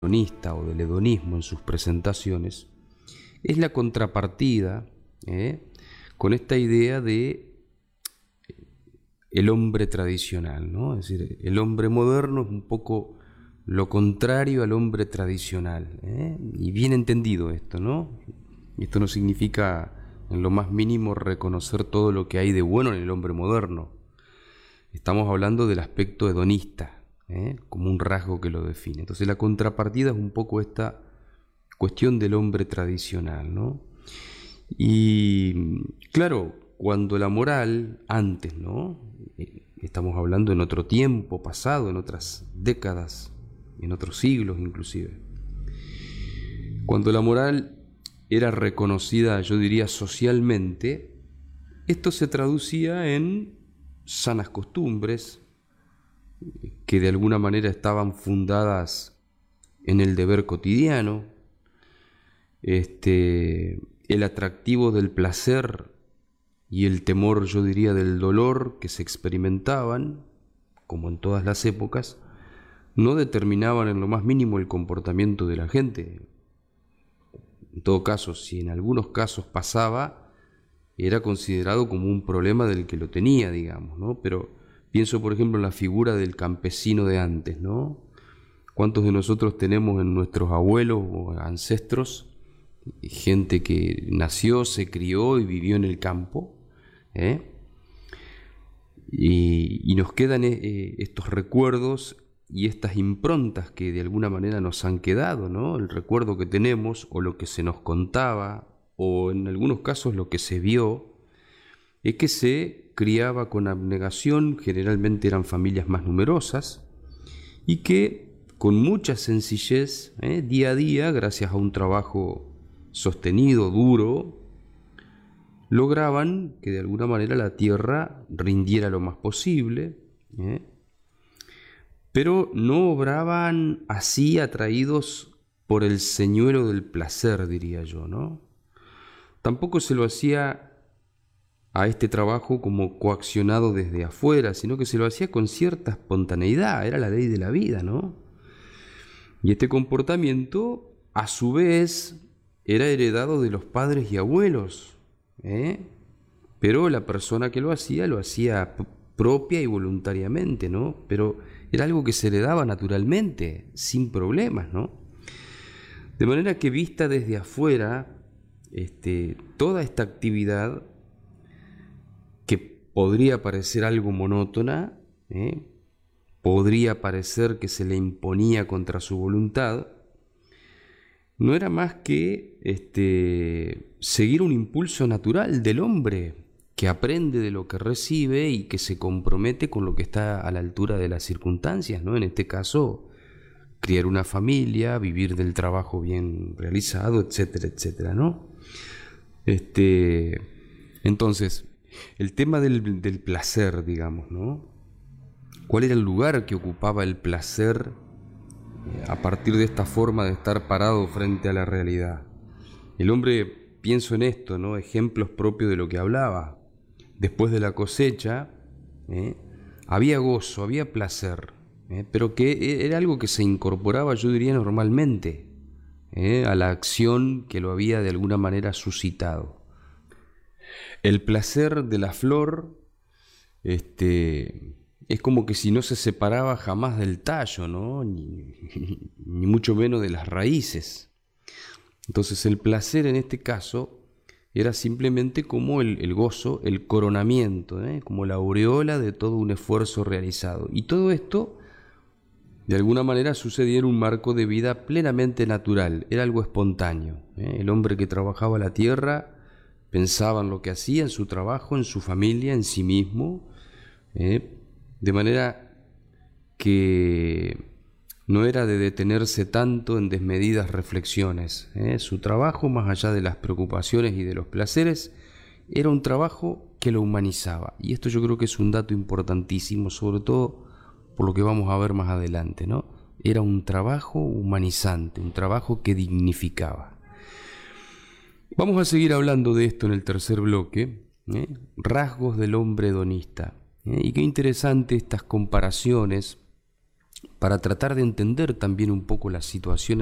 hedonista o del hedonismo en sus presentaciones es la contrapartida con esta idea de el hombre tradicional, ¿no? Es decir, el hombre moderno es un poco lo contrario al hombre tradicional, y bien entendido esto, ¿no? Esto no significa en lo más mínimo reconocer todo lo que hay de bueno en el hombre moderno. Estamos hablando del aspecto hedonista, como un rasgo que lo define. Entonces la contrapartida es un poco esta cuestión del hombre tradicional, ¿no? Y claro, cuando la moral, antes, ¿no? Estamos hablando en otro tiempo pasado, en otras décadas, en otros siglos inclusive. Cuando la moral era reconocida, yo diría, socialmente, esto se traducía en sanas costumbres que de alguna manera estaban fundadas en el deber cotidiano, el atractivo del placer y el temor, yo diría, del dolor que se experimentaban, como en todas las épocas, no determinaban en lo más mínimo el comportamiento de la gente. En todo caso, si en algunos casos pasaba, era considerado como un problema del que lo tenía, digamos, ¿no? Pero pienso, por ejemplo, en la figura del campesino de antes, ¿no? ¿Cuántos de nosotros tenemos en nuestros abuelos o ancestros gente que nació, se crió y vivió en el campo? Y nos quedan estos recuerdos y estas improntas que de alguna manera nos han quedado, ¿no? El recuerdo que tenemos o lo que se nos contaba o en algunos casos lo que se vio es que se criaba con abnegación, generalmente eran familias más numerosas y que con mucha sencillez, día a día, gracias a un trabajo sostenido, duro, lograban que de alguna manera la tierra rindiera lo más posible, pero no obraban así atraídos por el señuelo del placer, diría yo, ¿no? Tampoco se lo hacía a este trabajo como coaccionado desde afuera, sino que se lo hacía con cierta espontaneidad, era la ley de la vida, ¿no? Y este comportamiento, a su vez, era heredado de los padres y abuelos, pero la persona que lo hacía propia y voluntariamente, ¿no? Pero era algo que se heredaba naturalmente, sin problemas, ¿no? De manera que vista desde afuera, toda esta actividad que podría parecer algo monótona, podría parecer que se le imponía contra su voluntad, no era más que seguir un impulso natural del hombre que aprende de lo que recibe y que se compromete con lo que está a la altura de las circunstancias, ¿no? En este caso, criar una familia, vivir del trabajo bien realizado, etcétera, etcétera, ¿no? Entonces, el tema del placer, digamos, ¿no? ¿Cuál era el lugar que ocupaba el placer a partir de esta forma de estar parado frente a la realidad? El hombre, pienso en esto, ¿no? Ejemplos propios de lo que hablaba. Después de la cosecha, había gozo, había placer, pero que era algo que se incorporaba, yo diría, normalmente, a la acción que lo había de alguna manera suscitado. El placer de la flor, es como que si no se separaba jamás del tallo, ¿no? Ni mucho menos de las raíces. Entonces el placer en este caso era simplemente como el gozo, el coronamiento, como la aureola de todo un esfuerzo realizado. Y todo esto, de alguna manera, sucedía en un marco de vida plenamente natural, era algo espontáneo. El hombre que trabajaba la tierra pensaba en lo que hacía, en su trabajo, en su familia, en sí mismo, de manera que no era de detenerse tanto en desmedidas reflexiones. Su trabajo, más allá de las preocupaciones y de los placeres, era un trabajo que lo humanizaba. Y esto yo creo que es un dato importantísimo, sobre todo por lo que vamos a ver más adelante, ¿no? Era un trabajo humanizante, un trabajo que dignificaba. Vamos a seguir hablando de esto en el tercer bloque, rasgos del hombre hedonista. Y qué interesante estas comparaciones para tratar de entender también un poco la situación